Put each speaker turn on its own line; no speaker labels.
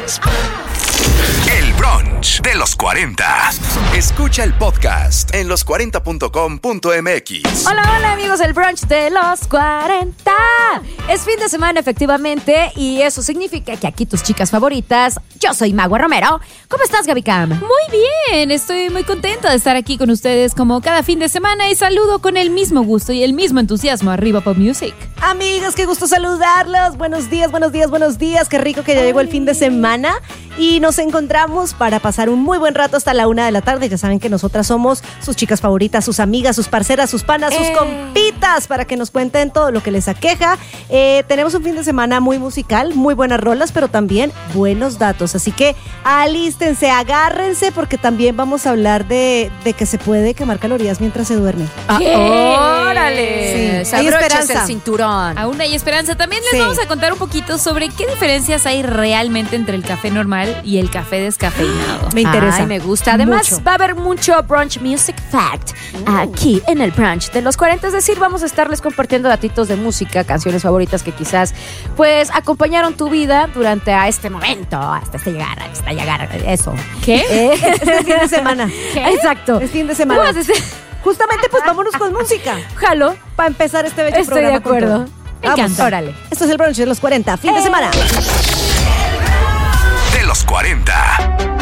El brunch de los 40. Escucha el podcast en los40.com.mx.
Hola amigos, el brunch de los 40. Es fin de semana efectivamente y eso significa que aquí tus chicas favoritas. Yo soy Magua Romero. ¿Cómo estás, Gaby Cam?
Muy bien, estoy muy contenta de estar aquí con ustedes como cada fin de semana y saludo con el mismo gusto y el mismo entusiasmo arriba Pop Music.
Amigas, qué gusto saludarlos. Buenos días. Qué rico que ya llegó el fin de semana y nos encontramos para pasar un muy buen rato hasta la 1 de la tarde. Ya saben que nosotras somos sus chicas favoritas, sus amigas, sus parceras, sus panas, sus compitas, para que nos cuenten todo lo que les aqueja. Tenemos un fin de semana muy musical, muy buenas rolas, pero también buenos datos. Así que alístense, agárrense, porque también vamos a hablar de que se puede quemar calorías mientras se duerme.
¡Órale!
Sí, hay esperanza.
El cinturón.
Aún hay esperanza. También les vamos a contar un poquito sobre qué diferencias hay realmente entre el café normal y el café descafeinado.
Me interesa.
Ay, me gusta. Además,
mucho.
va a haber mucho brunch music fact aquí en el brunch de los 40. Es decir, vamos a estarles compartiendo datitos de música, canciones favoritas que quizás pues acompañaron tu vida durante a este momento, hasta llegar, eso.
¿Qué?
Este fin de semana.
¿Qué?
Exacto.
Es fin de semana.
¿Cómo haces?
Justamente, pues vámonos con música
Jalo.
para empezar este bello
Estoy de
programa. con
acuerdo.
todo.
Me
Vamos.
encanta. Órale.
Esto es el brunch de los 40, fin de semana.
De los 40.